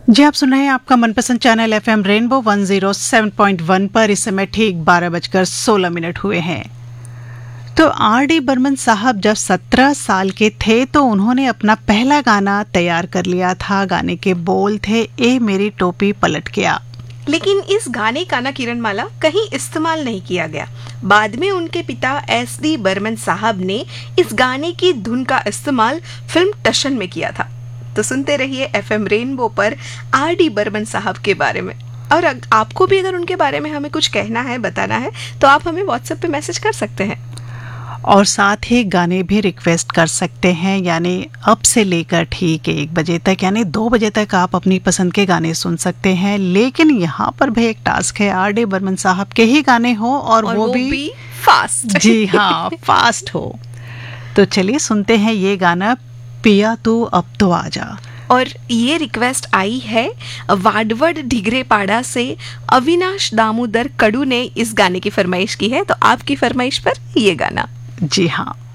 जी, आप सुन रहे हैं आपका मनपसंद चैनल FM रेनबो 107.1 पर। इस समय ठीक 12:16 हुए हैं। तो R.D. बर्मन साहब जब 17 साल के थे तो उन्होंने अपना पहला गाना तैयार कर लिया था। गाने के बोल थे, ए मेरी टोपी पलट गया। लेकिन इस गाने का ना किरणमाला कहीं इस्तेमाल नहीं किया गया। बाद में उनके पिता S.D. बर्मन साहब ने इस गाने की धुन का इस्तेमाल फिल्म टशन में किया था। तो सुनते रहिए FM रेनबो पर R.D. बर्मन साहब के बारे में। और आपको भी अगर उनके बारे में हमें कुछ कहना है, बताना है, तो आप हमें WhatsApp पे मैसेज कर सकते हैं और साथ ही गाने भी रिक्वेस्ट कर सकते हैं। यानी अब से लेकर ठीक 1 बजे तक, यानी 2 बजे तक आप अपनी पसंद के गाने सुन सकते हैं। लेकिन यहाँ पर भी एक टास्क है, R.D. बर्मन साहब के ही गाने हो और वो भी फास्ट। जी हाँ, फास्ट हो। तो चलिए सुनते हैं ये गाना, पिया तू अब तो आजा। और ये रिक्वेस्ट आई है वाडवड ढिगरेपाड़ा से अविनाश दामोदर कडू ने इस गाने की फरमाइश की है। तो आपकी फरमाइश पर ये गाना। जी हाँ।